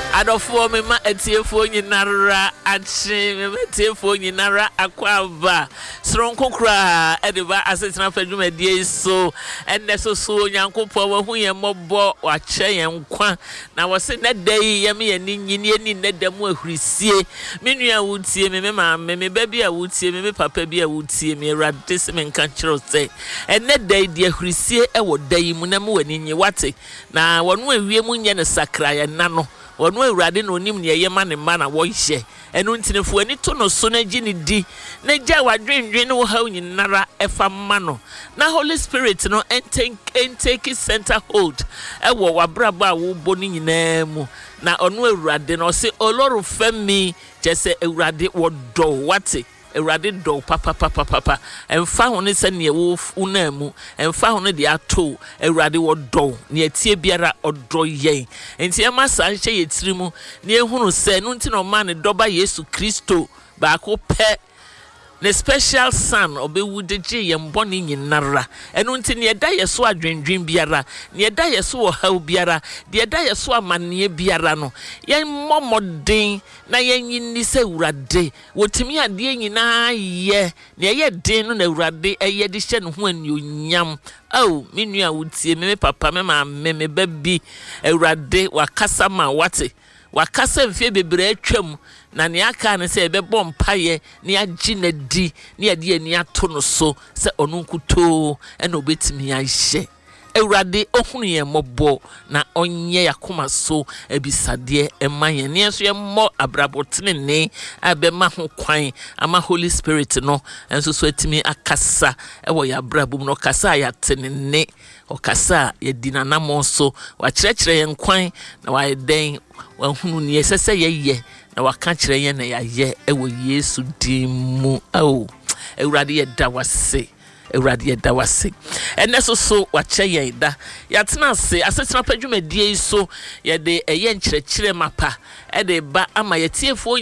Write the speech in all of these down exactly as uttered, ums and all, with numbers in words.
Adofo me ma etiefo nyinara achi me etiefo nyinara akwaba sronko kra ediba asetena fadwuma die so enne so so nyankopɔ wa hu ye mɔbɔ wa kyɛ ye nkwa na wo se ne dai ye me ye ni nyini ni ne damu ahurisie me nua wutie me me ma me me ba bi a wutie me me papa bi a wutie me Awurade se me nka kyerɛ sɛ enne dai die ahurisie e wo dai mu na me wani nyi wate na wɔno awie mu nye ne sakra ye na no Wanu Awurade no nim ne yema ne ma na wo hye enu ntinefo ani to no so na gi ne di na gya wadwendwen no ha nyinara efa ma no na Holy Spirit no enten take center hold e wo wabrabo a wo bo ni nyina mu na onu Awurade no se oloru fami je se Awurade wo do wate Awurade do papa papa papa emfa ho ne se ne wo una mu emfa ho ne de ato Awurade wo do ne atie biara odo yen enti e ma san hye yetiri mu ne ehunu se no nti no ma ne doba Yesu Kristo ba ko pe ne special son obewudeje yemboni nyinara enu nti ne da yeso adwendwen biara ne da yeso wo haw biara de da yeso amanne biara no yen momodin na yen nyini se Awurade wotimi ade nyina ye ne ye den no na Awurade eye de hye no ho anionyam au menua wutie me papa me ma me me babi Awurade wakasa ma wate wakasa mfie bebre atwam na ne aka ne se ebebɔ mpaye ne agi na di ne ade ani ato no so se onu nkuto ena obetimi ahye Awurade ohunu ye mɔbɔ na onye yakoma so ebisade emaye ne enso ye mmɔ abrabotene ne abema ho kwan ama Holy Spirit no enso so atimi akasa ewo ya abrabum no kasa ya tenene okasa ye dinanamo so wa kyerɛkyerɛ ye nkwan na wa den wa hunu ne sese ye ye na waka kyerɛ ye na ya ye ewo Yesu dimu au Awurade ye da wase Awurade ye da wase enne so so wa kyɛ ye da ya tena se asetena padwumadie so ye de eye nkyerɛkyerɛ mapa e de ba ama ye tiefo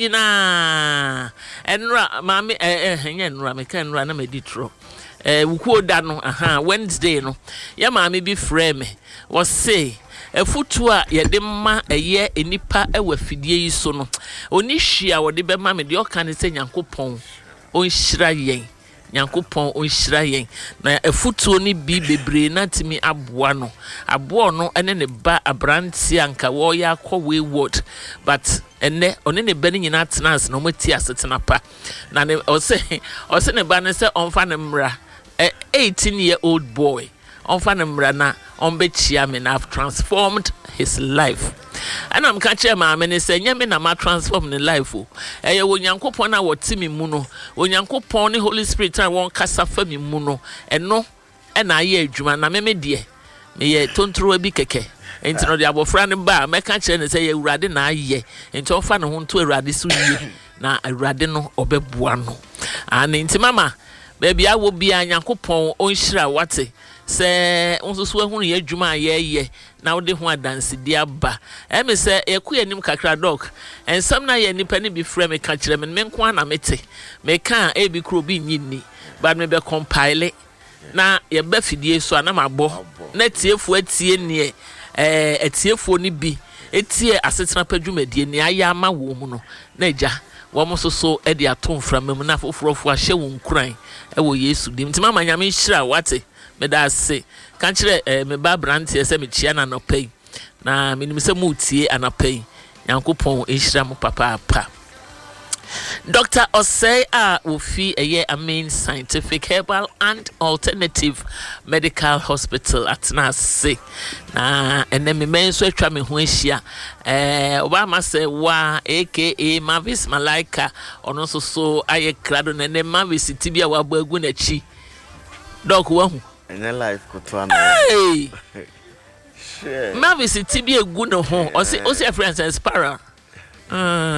nyina enra maame eh eh nye enra me kan enra na medi tro eh wukuo da no aha Wednesday no ya maame bi frɛ me wo say efutu a ye de ma eye enipa ewafidie yi so no oni hwia wo de be ma me de oka ne se Nyankopɔn onhyira yen Nyankopɔn onhyira yen na efutu ni bi bebre na timi aboa no aboa no ene ne ba abranti anka wo ya akɔ wayward but enne one ne ba ni nyina tenance no mati asetena pa na ne ose ose ne ba ne se onfa ne mra eighteen year old boy onfa ne mra na onbechia me na have transformed his life and I'm catching my man say nyame na ma transform the life o eye wo Nyankopɔn na wotimi mu no wo Nyankopɔn ne Holy Spirit na won kasa fa mi mu no eno e na aye adwuma na me me de me ye tontro bi keke enti no de abofra ne ba me ka kire ne say Awurade na aye enti onfa ne ho nto Awurade so yie na Awurade no obeboa no and enti mama baby awo bia Nyankopɔn onhyira wate se onsoso ehunu ye adwuma ye ye na wo de ho adanse di aba e me se eku yanim kakra dog ensam na ye nipa ne bi frɛ me ka kyerɛ me me nko na mete me ka e bi kro bi nyinni but me be compile na ye ba fidie so ana mabɔ na tiefu atie ne eh atiefu ni bi etie asetena padwumadie ne aya ama wo mu no na agya wo mo so so e de atom fra mem na fofrofo ahye wo nkuran e wo Yesu dim nti mama nyame hyira wate me da se kan kire eh, me ba brantie se me chia na no pay na me nim se mu tie anapay Nyankopɔn ehira mo papa pa Doctor Osei a ofi eye Amen Scientific Herbal and Alternative Medical Hospital atna se na ene me men so atwa me ho ahia eh Obama se wa aka Mavis Malaika ono so so aye krado na ne Mavis tibia wa bagu na chi doc wa hu ene life koto ana hey Mavis tibia egu no ho o se o se friends and sparrow uh